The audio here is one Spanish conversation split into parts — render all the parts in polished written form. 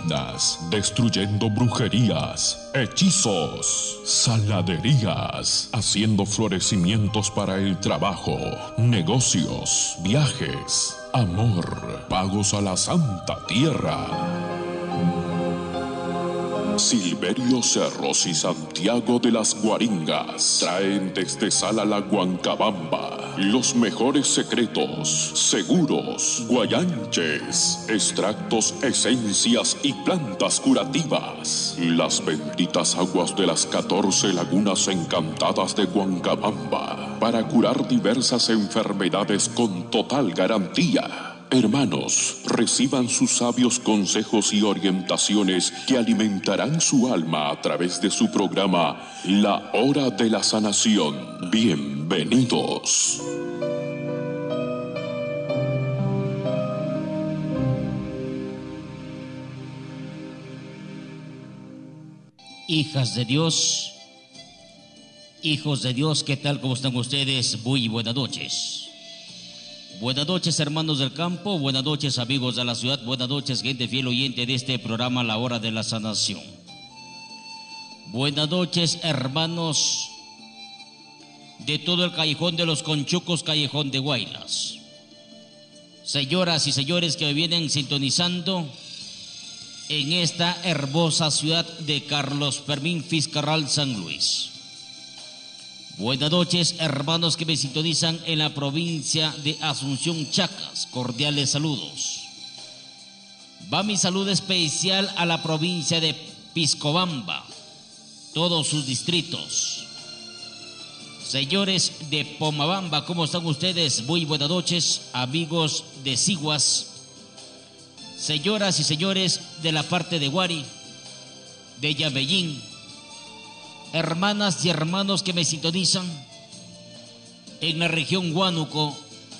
malignas, destruyendo brujerías, hechizos, saladerías, haciendo florecimientos para el trabajo, negocios, viajes, amor, pagos a la Santa Tierra. Silverio Cerros y Santiago de las Guaringas traen desde Sala La Huancabamba los mejores secretos, seguros, guayanches, extractos, esencias y plantas curativas. Las benditas aguas de las 14 lagunas encantadas de Huancabamba para curar diversas enfermedades con total garantía. Hermanos, reciban sus sabios consejos y orientaciones que alimentarán su alma a través de su programa La Hora de la Sanación. Bienvenidos. Hijas de Dios, hijos de Dios, ¿qué tal? ¿Cómo están ustedes? Muy buenas noches. Buenas noches, hermanos del campo, buenas noches, amigos de la ciudad, buenas noches, gente fiel oyente de este programa La Hora de la Sanación. Buenas noches, hermanos de todo el callejón de los Conchucos, callejón de Guaylas. Señoras y señores que me vienen sintonizando en esta hermosa ciudad de Carlos Fermín Fiscarral, San Luis. Buenas noches, hermanos que me sintonizan en la provincia de Asunción, Chacas. Cordiales saludos. Va mi salud especial a la provincia de Piscobamba, todos sus distritos. Señores de Pomabamba, ¿cómo están ustedes? Muy buenas noches, amigos de Siguas. Señoras y señores de la parte de Guari, de Yabellín. Hermanas y hermanos que me sintonizan en la región Huánuco,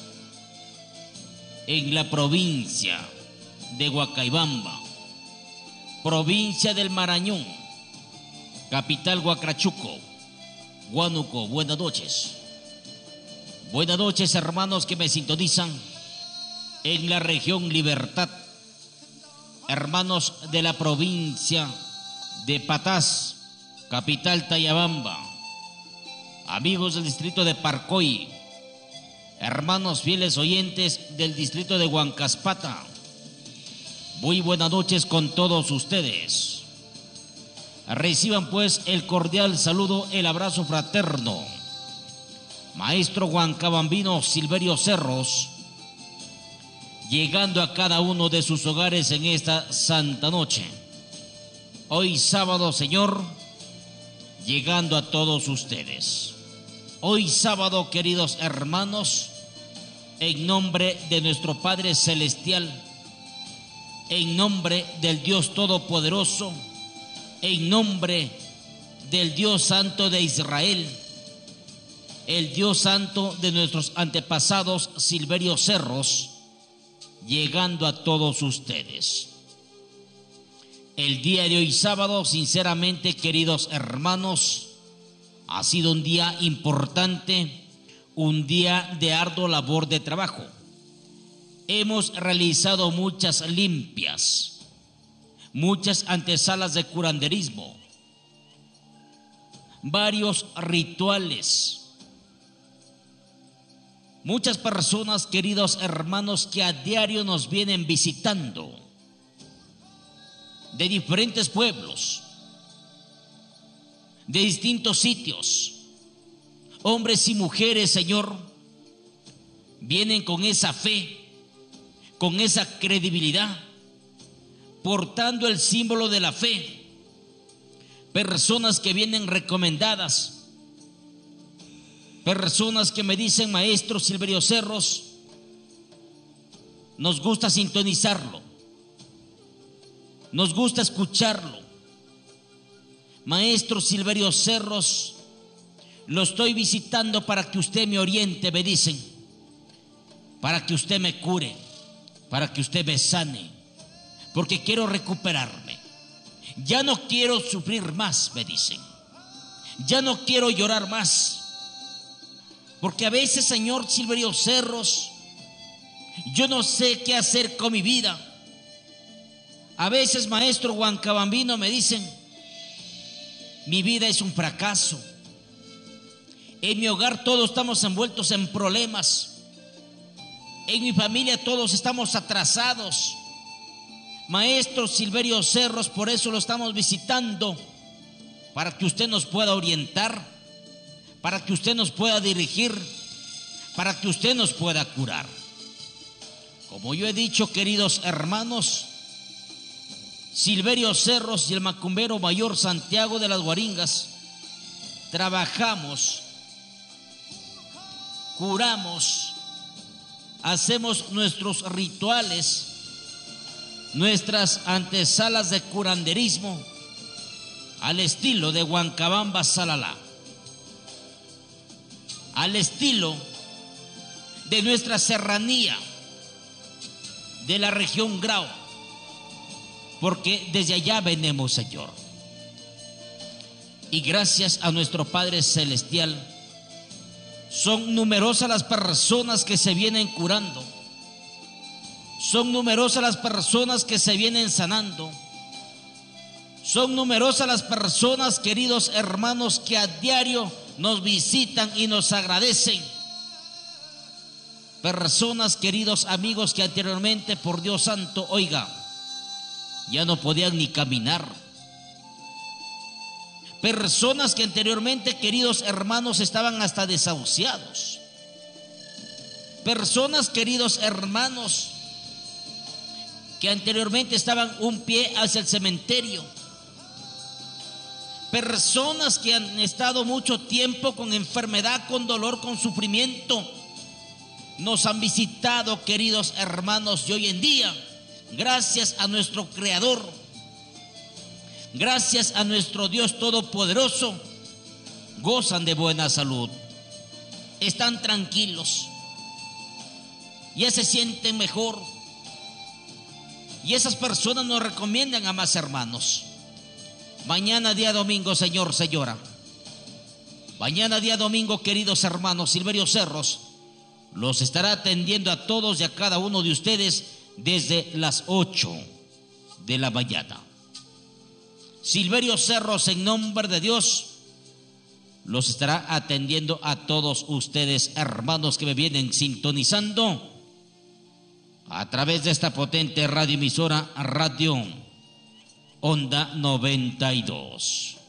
en la provincia de Huacaibamba, provincia del Marañón, capital Huacrachuco, Huánuco, buenas noches. Buenas noches, hermanos que me sintonizan en la región Libertad, hermanos de la provincia de Patás, capital Tayabamba, amigos del distrito de Parcoy, hermanos fieles oyentes del distrito de Huancaspata, muy buenas noches con todos ustedes. Reciban pues el cordial saludo, el abrazo fraterno, maestro huancabambino Silverio Cerros, llegando a cada uno de sus hogares en esta santa noche. Hoy sábado, Señor, llegando a todos ustedes. Hoy sábado, queridos hermanos, en nombre de nuestro Padre Celestial, en nombre del Dios Todopoderoso, en nombre del Dios Santo de Israel, el Dios Santo de nuestros antepasados Silverio Cerros, llegando a todos ustedes. El día de hoy sábado, sinceramente, queridos hermanos, ha sido un día importante, un día de ardua labor de trabajo. Hemos realizado muchas limpias, muchas antesalas de curanderismo, varios rituales. Muchas personas, queridos hermanos, que a diario nos vienen visitando de diferentes pueblos, de distintos sitios, hombres y mujeres, Señor, vienen con esa fe, con esa credibilidad, portando el símbolo de la fe. Personas que vienen recomendadas, personas que me dicen: maestro Silverio Cerros, nos gusta sintonizarlo, nos gusta escucharlo. Maestro Silverio Cerros, lo estoy visitando para que usted me oriente, me dicen, para que usted me cure, para que usted me sane, porque quiero recuperarme. Ya no quiero sufrir más, me dicen. Ya no quiero llorar más, porque a veces, señor Silverio Cerros, yo no sé qué hacer con mi vida. A veces, maestro huancabambino, me dicen, mi vida es un fracaso. En mi hogar todos estamos envueltos en problemas. En mi familia todos estamos atrasados. Maestro Silverio Cerros, por eso lo estamos visitando, para que usted nos pueda orientar, para que usted nos pueda dirigir, para que usted nos pueda curar. Como yo he dicho, queridos hermanos, Silverio Cerros y el macumbero mayor Santiago de las Guaringas trabajamos, curamos, hacemos nuestros rituales, nuestras antesalas de curanderismo al estilo de Huancabamba Salalá, al estilo de nuestra serranía de la región Grau, porque desde allá venimos, Señor. Y gracias a nuestro Padre Celestial, son numerosas las personas que se vienen curando, son numerosas las personas que se vienen sanando, son numerosas las personas, queridos hermanos, que a diario nos visitan y nos agradecen. Personas, queridos amigos, que anteriormente, por Dios santo, oiga, ya no podían ni caminar. Personas que anteriormente, queridos hermanos, estaban hasta desahuciados. Personas, queridos hermanos, que anteriormente estaban un pie hacia el cementerio. Personas que han estado mucho tiempo con enfermedad, con dolor, con sufrimiento, nos han visitado, queridos hermanos, y hoy en día, gracias a nuestro Creador, gracias a nuestro Dios Todopoderoso, gozan de buena salud, están tranquilos, ya se sienten mejor. Y esas personas nos recomiendan a más hermanos. Mañana día domingo, señor, señora, mañana día domingo, queridos hermanos, Silverio Cerros los estará atendiendo a todos y a cada uno de ustedes desde las 8 de la mañana. Silverio Cerros, en nombre de Dios, los estará atendiendo a todos ustedes, hermanos, que me vienen sintonizando a través de esta potente radioemisora, Radio Onda 92.